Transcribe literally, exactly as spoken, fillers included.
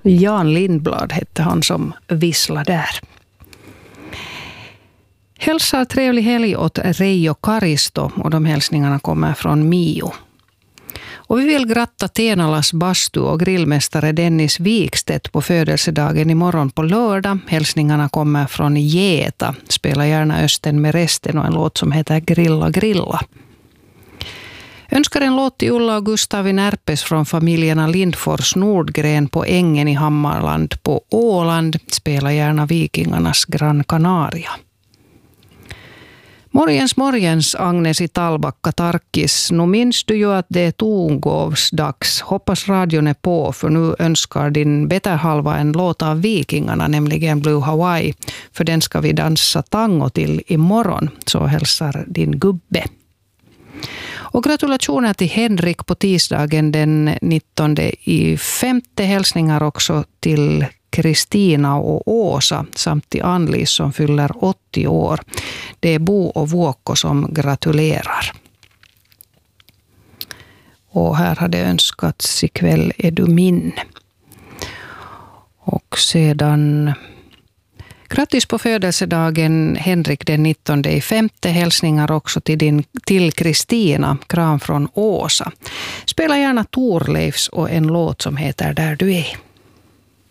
Jan Lindblad hette han som visslade där. Hälsar trevlig helg åt Reijo Karisto och de hälsningarna kommer från Mio. Och vi vill gratta Tenalas bastu och grillmästare Dennis Wikstedt på födelsedagen imorgon på lördag. Hälsningarna kommer från Geta. Spela gärna Östen med resten och en låt som heter Grilla Grilla. Önskar en låt till Ulla och Gustav i Närpes från familjerna Lindfors Nordgren på Ängen i Hammarland på Åland. Spela gärna Vikingarnas Gran Canaria. Morgens, morgens, Agnes i Tallbacka Tarkis. Nu minns du ju att det är tongåvsdags. Hoppas radion är på, för nu önskar din betterhalva en låt av Vikingarna, nämligen Blue Hawaii. För den ska vi dansa tango till imorgon, så hälsar din gubbe. Och gratulationer till Henrik på tisdagen den nittonde i femte. Hälsningar också till Kristina och Åsa samt till Anlis som fyller åttio år. Det är Bo och Vuokko som gratulerar. Och här hade önskats ikväll är du min. Och sedan grattis på födelsedagen Henrik den nittonde i femte. Hälsningar också till din till Kristina, kram från Åsa. Spela gärna Torleifs och en låt som heter Där du är.